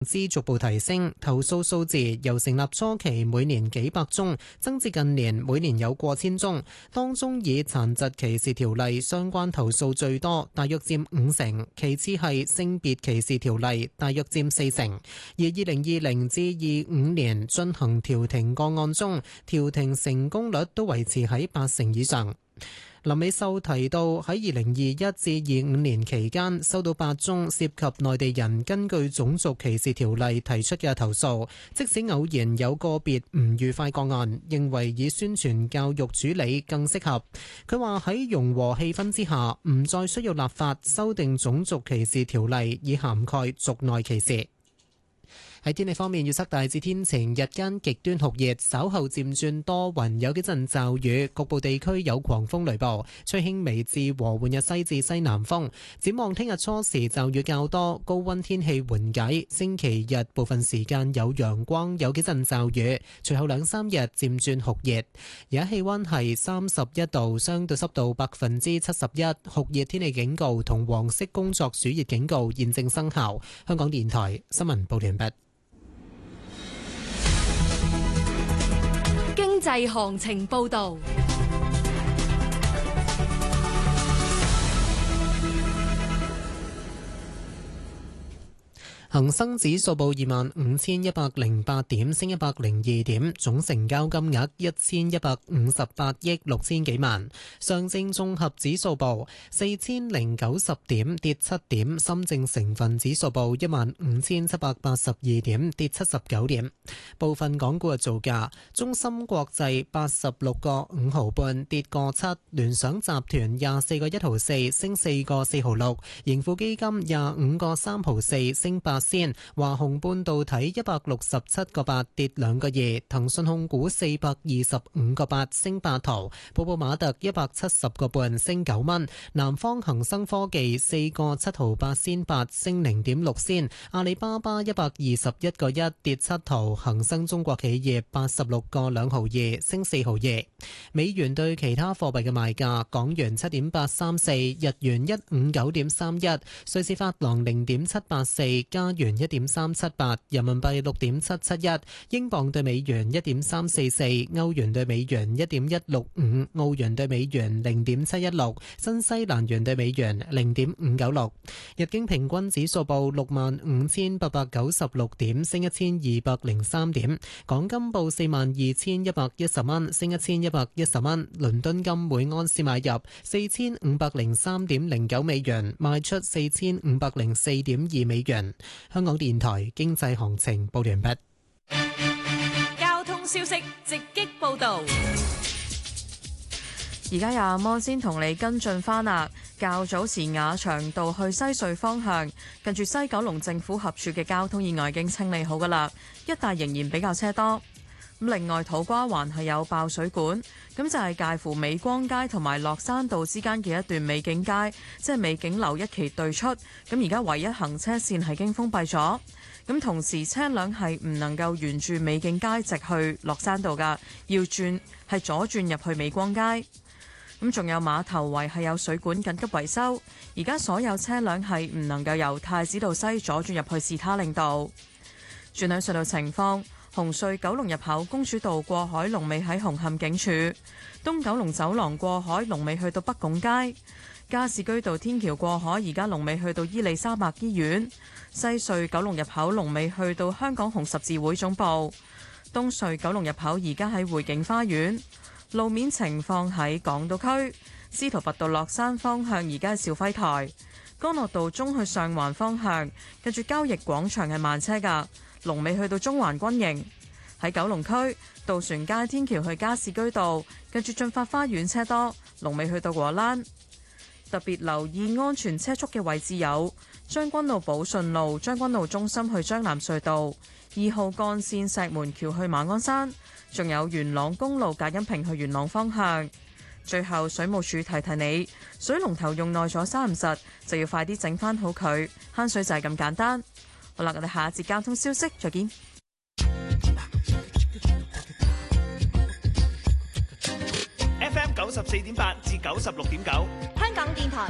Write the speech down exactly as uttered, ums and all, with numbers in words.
資逐步提升，投訴數字由成立初期每年幾百宗，增至近年每年有過千宗。當中以殘疾歧視條例相關投訴最多，大約佔五成，其次係性別歧視條例，大約佔四成。而二零二零至二五年進行調停個案中，調停成功率都維持喺八成以上。林美秀提到，喺二零二一至二五年期間收到八宗涉及內地人根據種族歧視條例提出嘅投訴，即使偶然有個別唔愉快個案，認為以宣傳教育處理更適合。佢話喺融和氣氛之下，唔再需要立法修訂種族歧視條例以涵蓋族內歧視。喺天氣方面，預測大致天晴，日間極端酷熱，稍後漸轉多雲，有幾陣驟雨，局部地區有狂風雷暴，吹輕微至和緩嘅西至西南風。展望聽日初時驟雨較多，高溫天氣緩解，星期日部分時間有陽光，有幾陣驟雨，隨後兩三日漸轉酷熱。而家氣溫係三十一度，相對濕度百分之七十一，酷熱天氣警告同黃色工作暑熱警告現正生效。香港電台新聞報完畢。 經濟行情報導。 恒生指數報二萬五千一百零八點，升一百零二點，總成交金額一千一百五十八億六千幾萬。上證綜合指數報四千零九十點，跌七點。深證成分指數報一萬五千七百八十二點，跌七十九點。部分港股嘅造價：中芯國際八十六個五毫半，跌個七；聯想集團廿四個一毫四，升四個四毫六；盈富基金廿五個三毫四，升八先。華虹半導體一百六十七個八，跌兩個二。騰訊控股四百二十五個八，升八毫。寶寶馬特一百七十個半，升九蚊。南方恒生科技四個七毫八先八，升零點六先。阿里巴巴一百二十一個一，跌七毫。恒生中國企業八十六個兩毫二，升四毫二。美元對其他貨幣嘅賣價：港元七點八三四，日元一五九點三一，瑞士法郎零點七八四，加元一點三七八，人民幣六點七七一，英鎊對美元一點三四四，歐元對美元一點一六五，澳元對美元零點七一六，新西蘭元對美元零點五九六。日經平均指數報六萬五千八百九十六點，升一千二百零三點。港金報四萬二千一百一十蚊，升一千一百一十蚊。倫敦金每安士買入四千五百零三點零九美元，賣出四千五百零四點二美元。香港電台經濟行情報完畢。 交通消息直擊報道。 而家有阿摩先同你跟進翻啦。較早前雅翔道去西隧方向，近住西九龍政府合署嘅交通意外已經清理好噶啦，一帶仍然比較車多。咁另外土瓜灣係有爆水管，咁就係介乎美光街同埋落山道之間嘅一段美景街，即係美景樓一期對出。咁而家唯一行車線係經封閉咗，咁同時車輛係唔能夠沿住美景街直去落山道噶，要轉係左轉入去美光街。咁仲有碼頭圍係有水管緊急維修，而家所有車輛係唔能夠由太子道西左轉入去士他領道。轉去隧道情況。紅隧九龍入口公主道過海龍尾喺紅磡警署，東九龍走廊過海龍尾去到北拱街，加士居道天橋過海而家龍尾去到伊利沙伯醫院，西隧九龍入口龍尾去到香港紅十字會總部，東隧九龍入口而家喺匯景花園。路面情況喺港島區，司徒拔道落山方向而家係肇輝台，干諾道中去上環方向，跟住交易廣場係慢車噶。龍尾去到中環軍營。喺九龍區渡船街天橋去加士居道，跟住駿發花園車多，龍尾去到果欄。特別留意安全車速嘅位置有將軍澳寶順路、將軍澳中心去將南隧道、二號幹線石門橋去馬鞍山，仲有元朗公路隔音屏去元朗方向。最後水務署提提你，水龍頭用耐咗三唔實，就要快啲整翻好佢，慳水就係咁簡單。好啦，我哋下一節交通消息再見。 F M 九十四點八至九十六點九， 香港電台